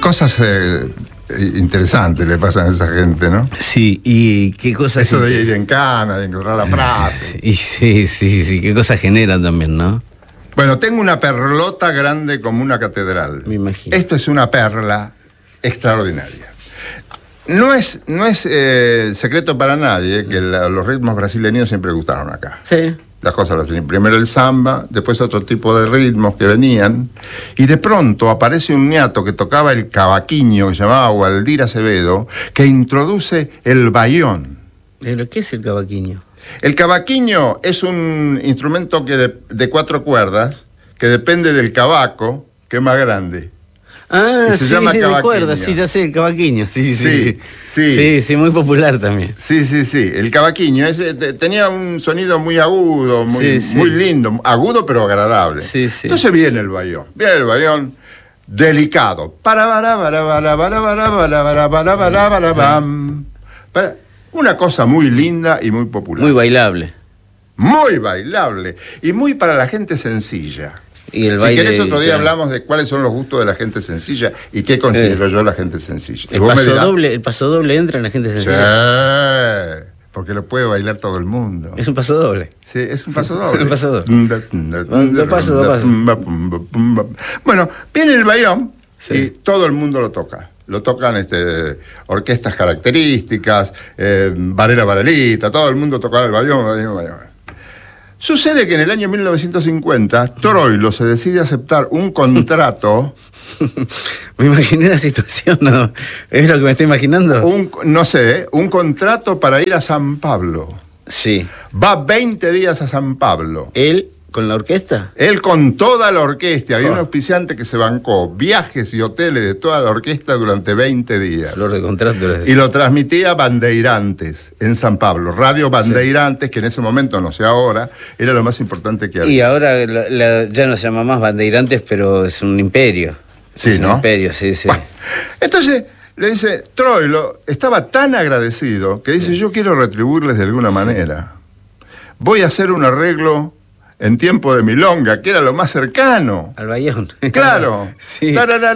cosas interesantes le pasan a esa gente, ¿no? Sí, y qué cosas... Eso de ir en cana, de encontrar la frase. Y sí, qué cosas generan también, ¿no? Bueno, tengo una perlota grande como una catedral. Me imagino. Esto es una perla extraordinaria. No es secreto para nadie que los ritmos brasileños siempre gustaron acá. Sí. Las cosas las hacían. Primero el samba, después otro tipo de ritmos que venían. Y de pronto aparece un ñato que tocaba el cavaquinho, que se llamaba Waldir Acevedo, que introduce el bayón. ¿Pero qué es el cavaquinho? El cavaquinho es un instrumento de 4 cuerdas que depende del cavaco, que es más grande. Ah, sí, llama de cuerdas, sí, ya sé, el cavaquinho. Sí, muy popular también. Sí. El cavaquinho tenía un sonido muy agudo, muy lindo, agudo pero agradable. Sí. Entonces viene el bayón delicado. Una cosa muy linda y muy popular. Muy bailable. Muy bailable y muy para la gente sencilla. Y el si baile, querés otro día hablamos de cuáles son los gustos de la gente sencilla y qué considero yo la gente sencilla. El paso doble entra en la gente sencilla. Sí, porque lo puede bailar todo el mundo. Es un paso doble. Sí, es un paso doble. Un paso doble. Dos pasos. Bueno, viene el bayón y Sí. todo el mundo lo toca. Lo tocan orquestas características, Varelita, todo el mundo tocaba el bayón. Sucede que en el año 1950, Troilo se decide aceptar un contrato. Me imaginé la situación, ¿no? ¿Es lo que me estoy imaginando? Un contrato para ir a San Pablo. Sí. Va 20 días a San Pablo. ¿Él con la orquesta? Él con toda la orquesta. Había un auspiciante que se bancó viajes y hoteles de toda la orquesta durante 20 días. Flor de contrato. Y lo transmitía Bandeirantes en San Pablo. Radio Bandeirantes, que en ese momento, no sé ahora, era lo más importante que había. Y ahora ya no se llama más Bandeirantes, pero es un imperio. Sí, es ¿no? Un imperio, sí. Bueno, entonces le dice, Troilo estaba tan agradecido que dice, yo quiero retribuirles de alguna manera. Voy a hacer un arreglo en tiempo de milonga, que era lo más cercano. Al bayón. Claro. Sí.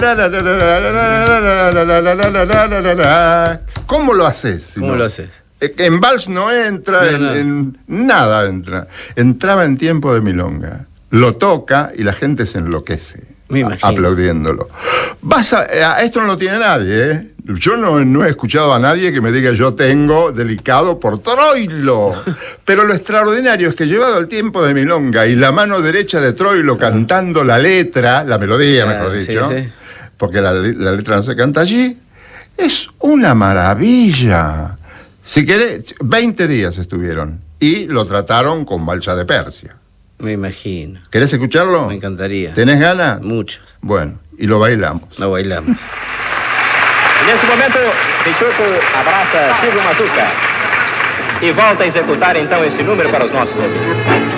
¿Cómo lo haces? ¿Cómo lo haces? En vals no entra, en nada entra. Entraba en tiempo de milonga. Lo toca y la gente se enloquece. Me imagino. Aplaudiéndolo. Esto no lo tiene nadie, ¿eh? Yo no he escuchado a nadie que me diga yo tengo delicado por Troilo. Pero lo extraordinario es que llevado al tiempo de milonga y la mano derecha de Troilo cantando la letra, la melodía, mejor dicho, sí. porque la letra no se canta allí, es una maravilla. Si querés, 20 días estuvieron y lo trataron con Balcha de Persia. Me imagino. ¿Querés escucharlo? Me encantaría. ¿Tenés ganas? Muchos. Bueno, y lo bailamos. Lo bailamos. Nesse momento, Peixoto abraça Silvio Mazuca e volta a executar então esse número para os nossos ouvintes.